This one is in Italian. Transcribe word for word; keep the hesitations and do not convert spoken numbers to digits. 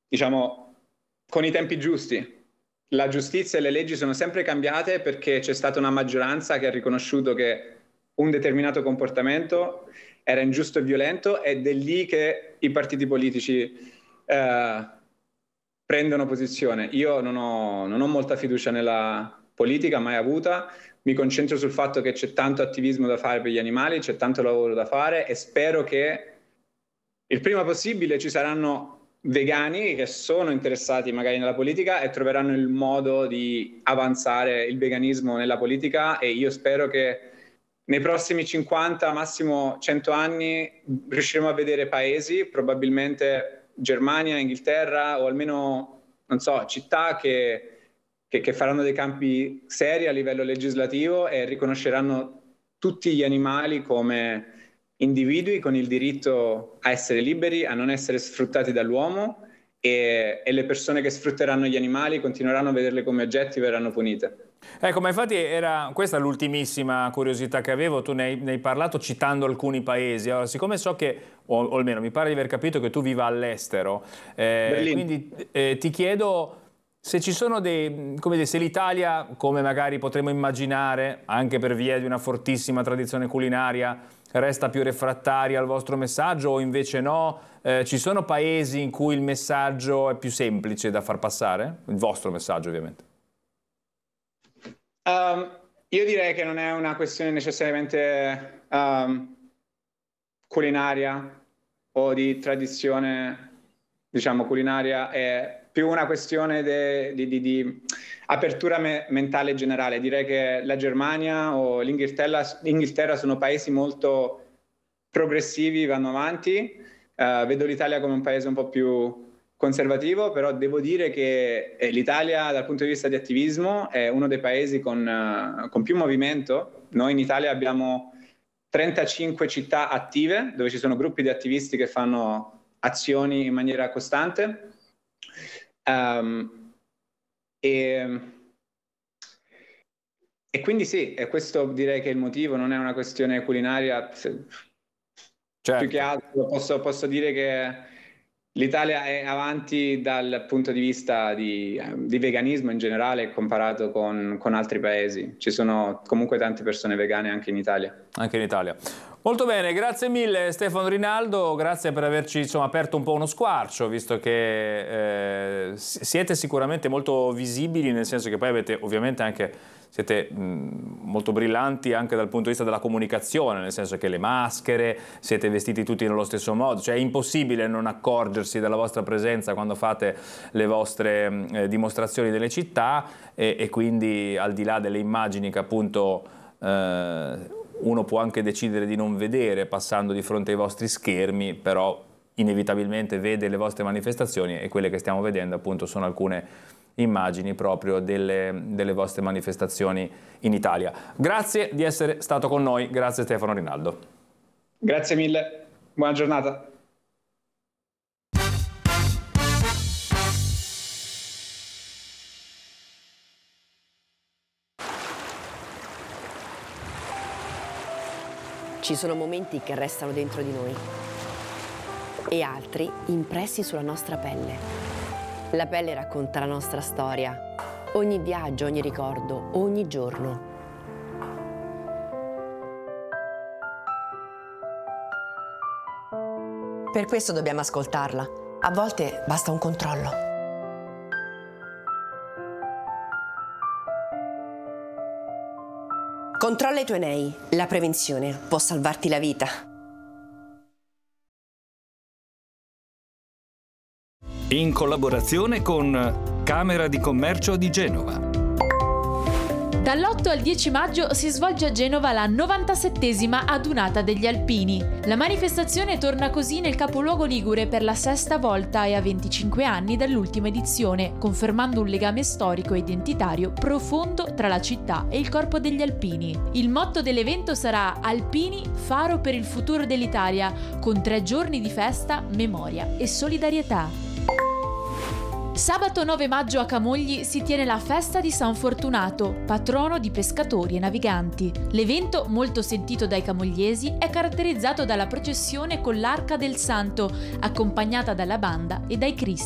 diciamo, con i tempi giusti. La giustizia e le leggi sono sempre cambiate perché c'è stata una maggioranza che ha riconosciuto che un determinato comportamento era ingiusto e violento, ed è lì che i partiti politici eh, prendono posizione. Io non ho, non ho molta fiducia nella politica, mai avuta. Mi concentro sul fatto che c'è tanto attivismo da fare per gli animali, c'è tanto lavoro da fare, e spero che il prima possibile ci saranno vegani che sono interessati magari nella politica e troveranno il modo di avanzare il veganismo nella politica, e io spero che nei prossimi cinquanta, massimo cento anni riusciremo a vedere paesi, probabilmente Germania, Inghilterra, o almeno, non so, città che, che, che faranno dei cambi seri a livello legislativo e riconosceranno tutti gli animali come individui con il diritto a essere liberi, a non essere sfruttati dall'uomo, e, e le persone che sfrutteranno gli animali continueranno a vederle come oggetti, verranno punite. Ecco, ma infatti era questa l'ultimissima curiosità che avevo. Tu ne hai, ne hai parlato citando alcuni paesi. Allora, siccome so che, o, o almeno mi pare di aver capito che tu viva all'estero, eh, quindi eh, ti chiedo se ci sono dei, come dire, se l'Italia, come magari potremmo immaginare, anche per via di una fortissima tradizione culinaria, resta più refrattaria al vostro messaggio, o invece no? Eh, ci sono paesi in cui il messaggio è più semplice da far passare? Il vostro messaggio, ovviamente. Um, io direi che non è una questione necessariamente um, culinaria o di tradizione, diciamo, culinaria, è più una questione de, di, di, di apertura me mentale generale. Direi che la Germania o l'Inghilterra l'Inghilterra sono paesi molto progressivi, vanno avanti. Uh, vedo l'Italia come un paese un po' più conservativo, però devo dire che l'Italia dal punto di vista di attivismo è uno dei paesi con, uh, con più movimento. Noi in Italia abbiamo trentacinque città attive dove ci sono gruppi di attivisti che fanno azioni in maniera costante. Um, e, e quindi sì, e questo direi che è il motivo, non è una questione culinaria. Certo. Più che altro posso, posso dire che l'Italia è avanti dal punto di vista di, di veganismo in generale comparato con, con altri paesi. Ci sono comunque tante persone vegane anche in Italia. Anche in Italia. Molto bene, grazie mille Stefano Rinaldo, grazie per averci, insomma, aperto un po' uno squarcio, visto che eh, siete sicuramente molto visibili, nel senso che poi avete ovviamente anche... siete mh, molto brillanti anche dal punto di vista della comunicazione, nel senso che le maschere, siete vestiti tutti nello stesso modo, cioè è impossibile non accorgersi della vostra presenza quando fate le vostre eh, dimostrazioni delle città, e, e quindi al di là delle immagini che appunto eh, uno può anche decidere di non vedere passando di fronte ai vostri schermi, però inevitabilmente vede le vostre manifestazioni, e quelle che stiamo vedendo appunto sono alcune immagini proprio delle, delle vostre manifestazioni in Italia. Grazie di essere stato con noi, grazie Stefano Rinaldo. Grazie mille, buona giornata. Ci sono momenti che restano dentro di noi e altri impressi sulla nostra pelle. La pelle racconta la nostra storia, ogni viaggio, ogni ricordo, ogni giorno. Per questo dobbiamo ascoltarla. A volte basta un controllo. Controlla i tuoi nei. La prevenzione può salvarti la vita. In collaborazione con Camera di Commercio di Genova. Dall'otto al dieci maggio si svolge a Genova la novantasettesima adunata degli alpini. La manifestazione torna così nel capoluogo ligure per la sesta volta e a venticinque anni dall'ultima edizione, confermando un legame storico e identitario profondo tra la città e il corpo degli alpini. Il motto dell'evento sarà Alpini, faro per il futuro dell'Italia, con tre giorni di festa, memoria e solidarietà. Sabato nove maggio a Camogli si tiene la festa di San Fortunato, patrono di pescatori e naviganti. L'evento, molto sentito dai camogliesi, è caratterizzato dalla processione con l'Arca del Santo, accompagnata dalla banda e dai Cristi